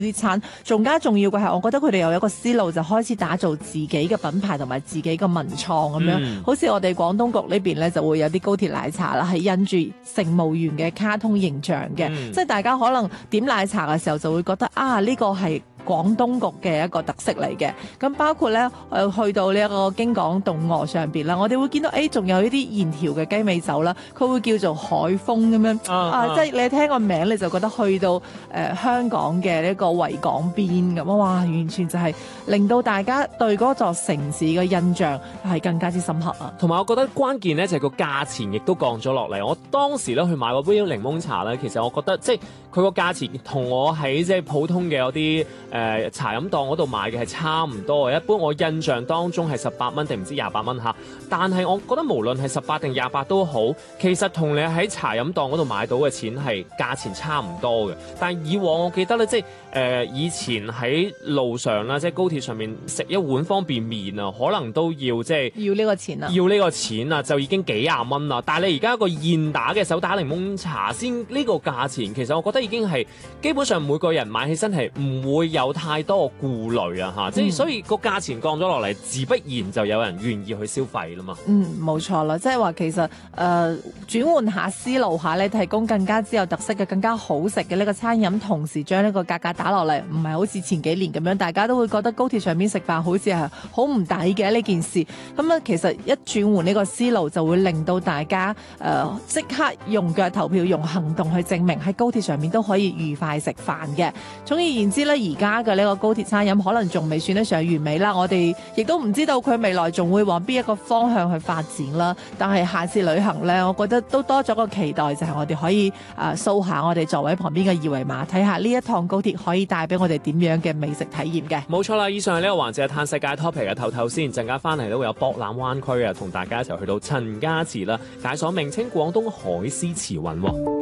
啲餐，仲加重要嘅係，我覺得佢哋有一個思路，就開始打造自己嘅品牌同埋自己嘅文創咁樣。好似我哋廣東局呢邊咧，就會有啲高鐵奶茶啦，係印住乘務員嘅卡通形象嘅，即係大家可能點奶茶嘅時候就會覺得啊，呢個係廣東局嘅一個特色嚟嘅。咁包括咧，去到呢一個京港凍鵝上邊啦，我哋會見到仲有呢啲現調嘅雞尾酒啦，佢會叫做海風咁樣即係你聽個名你就覺得去到香港嘅呢個維港邊咁哇，完全就係令到大家對嗰座城市嘅印象係更加之深刻啊！ 同埋我覺得關鍵咧就係個價錢亦都降咗落嚟。我當時咧去買個杯檸檬茶咧，其實我覺得即係佢個價錢同我喺即係普通嘅有啲茶飲檔嗰度買嘅係差唔多嘅。一般我印象當中係18蚊定唔知28蚊嚇，但係我覺得無論係18定28都好，其實同你喺茶飲檔嗰度買到嘅錢係價錢差唔多嘅。但係以往我記得咧，即係以前喺路上啦，即係高鐵上面食一碗方便麵啊，可能都要即係要呢個錢啊， 要呢個錢啊，就已經幾廿蚊啦。但係你而家個現打嘅手打檸檬茶先呢個價錢，其實我覺得已經係基本上每個人買起身係唔會有太多嘅顧慮啊嚇，即係所以個價錢降咗落嚟，自不然就有人願意去消費啦嘛。 冇錯啦，即係話其實轉換下思路下咧，提供更加之有特色嘅、更加好食嘅呢個餐飲，同時將呢個價格打落嚟，唔係好似前幾年咁樣，大家都會覺得高鐵上面食飯好似係好唔抵嘅呢件事。咁啊，其實一轉換呢個思路，就會令到大家即刻用腳投票，用行動去證明喺高鐵上面都可以愉快食飯嘅。總而言之咧，而家嘅呢個高鐵餐飲可能仲未算得上完美啦，我哋亦都唔知道佢未來仲會往邊一個方向去發展啦。但係下次旅行咧，我覺得都多咗個期待，就係我哋可以掃下我哋座位旁邊嘅二維碼，睇下呢一趟高鐵可以帶俾我哋點樣嘅美食體驗嘅。 冇錯啦，以上係呢個環節係嘆世界 topic 嘅透透先，陣間翻嚟都會有博覽灣區啊，同大家一齊去到陳家祠啦，解鎖名稱廣東海獅慈雲喎。